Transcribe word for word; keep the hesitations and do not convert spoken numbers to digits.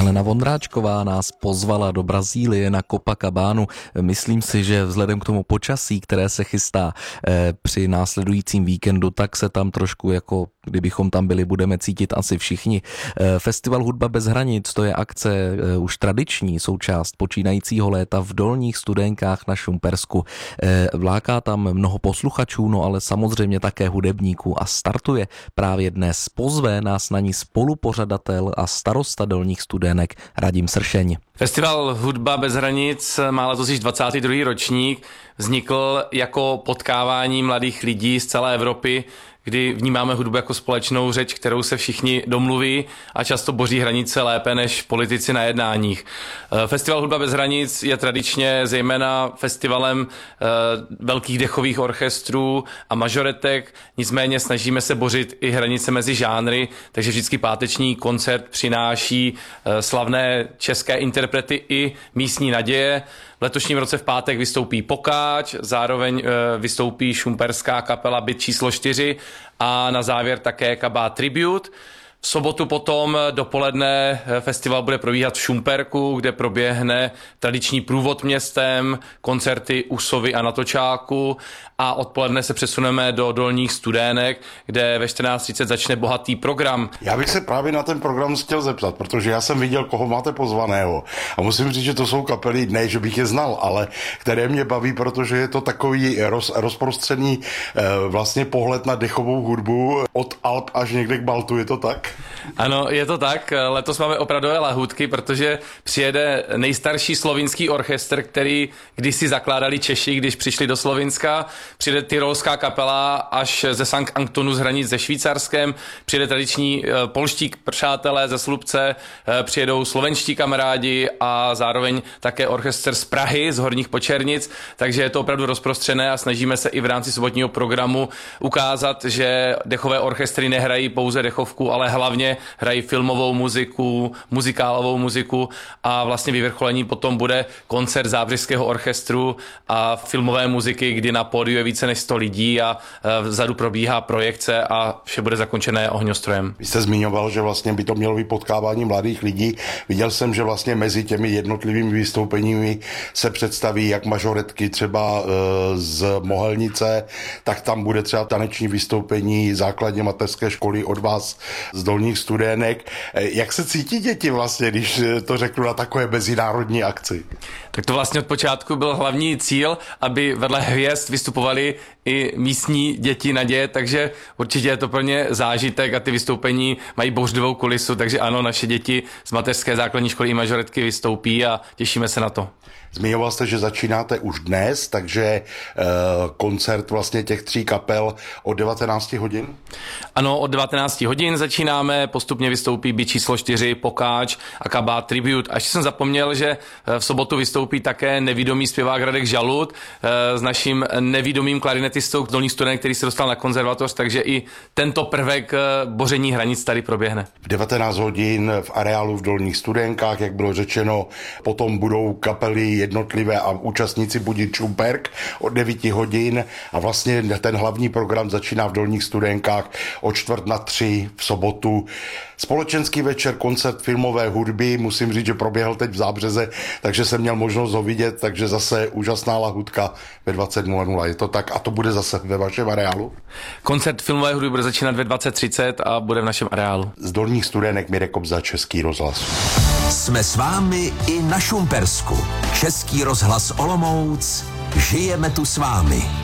Helena Vondráčková nás pozvala do Brazílie na Copacabánu. Myslím si, že vzhledem k tomu počasí, které se chystá při následujícím víkendu, tak se tam trošku, jako kdybychom tam byli, budeme cítit asi všichni. Festival Hudba bez hranic, to je akce už tradiční součást počínajícího léta v Dolních Studenkách na Šumpersku. Vláká tam mnoho posluchačů, no ale samozřejmě také hudebníků a startuje právě dnes. Pozve nás na ní spolupořadatel a starosta Dolních Studenek Radim Sršeň. Festival Hudba bez hranic má letos již dvacátý druhý ročník. Vznikl jako potkávání mladých lidí z celé Evropy, kdy vnímáme hudbu jako společnou řeč, kterou se všichni domluví a často boří hranice lépe než politici na jednáních. Festival Hudba bez hranic je tradičně zejména festivalem velkých dechových orchestrů a mažoretek, nicméně snažíme se bořit i hranice mezi žánry, takže vždycky páteční koncert přináší slavné české interprety i místní naděje. V letošním roce v pátek vystoupí Pokáč, zároveň vystoupí šumperská kapela Byt číslo čtyři a na závěr také kabát Tribute. V sobotu potom dopoledne festival bude probíhat v Šumperku, kde proběhne tradiční průvod městem, koncerty u Sovy a na Točáku a odpoledne se přesuneme do Dolních Studenek, kde ve čtrnáct třicet začne bohatý program. Já bych se právě na ten program chtěl zeptat, protože já jsem viděl, koho máte pozvaného a musím říct, že to jsou kapely, ne, že bych je znal, ale které mě baví, protože je to takový roz, rozprostřený eh, vlastně pohled na dechovou hudbu od Alp až někde k Baltu, je to tak? Ano, je to tak. Letos máme opravdové lahůdky, protože přijede nejstarší slovinský orchestr, který kdysi zakládali Češi, když přišli do Slovinska. Přijede tyrolská kapela až ze Sankt Antonu z hranic se Švýcarskem. Přijede tradiční polští přátelé ze Slupce, přijedou slovenští kamarádi a zároveň také orchestr z Prahy, z Horních Počernic. Takže je to opravdu rozprostřené a snažíme se i v rámci sobotního programu ukázat, že dechové orchestry nehrají pouze dechovku, ale hlavně hrají filmovou muziku, muzikálovou muziku a vlastně vyvrcholení potom bude koncert Zábřežského orchestru a filmové muziky, kdy na pódiu je více než sto lidí a vzadu probíhá projekce a vše bude zakončené ohňostrojem. Vy jste zmiňoval, že vlastně by to mělo být potkávání mladých lidí. Viděl jsem, že vlastně mezi těmi jednotlivými vystoupeními se představí jak mažoretky třeba z Mohelnice, tak tam bude třeba taneční vystoupení základně mateřské školy od vás z Dolních Studenek. Jak se cítí děti vlastně, když to řeknu na takové mezinárodní akci? Tak to vlastně od počátku byl hlavní cíl, aby vedle hvězd vystupovali i místní děti naděje, takže určitě je to pro ně zážitek a ty vystoupení mají bouřlivou kulisu, takže ano, naše děti z mateřské základní školy i mažoretky vystoupí a těšíme se na to. Zmiňoval jste, že začínáte už dnes, takže e, koncert vlastně těch tří kapel od devatenácti hodin? Ano, od devatenácti hodin začínáme, postupně vystoupí Byt číslo čtyři, Pokáč a kabát Tribute. A ještě jsem zapomněl, že v sobotu vystoupí také nevídomý zpěvák Radek Žalud e, s naším nevídomým klarinetistou Dolních Studenek, který se dostal na konzervatoř, takže i tento prvek e, boření hranic tady proběhne. V devatenáct hodin v areálu v Dolních Studenkách, jak bylo řečeno, potom budou kapely jednotlivé a účastníci budí Šumperk od devíti hodin a vlastně ten hlavní program začíná v Dolních Studenkách o čtvrt na tři v sobotu. Společenský večer, koncert filmové hudby, musím říct, že proběhl teď v Zábřeze, takže jsem měl možnost ho vidět, takže zase úžasná lahůdka ve dvacet nula nula. Je to tak a to bude zase ve vašem areálu? Koncert filmové hudby bude začínat ve dvacet třicet a bude v našem areálu. Z Dolních Studenek Mirek Kobza, Český rozhlas. Jsme s vámi i na Šumpersku. Český rozhlas Olomouc. Žijeme tu s vámi.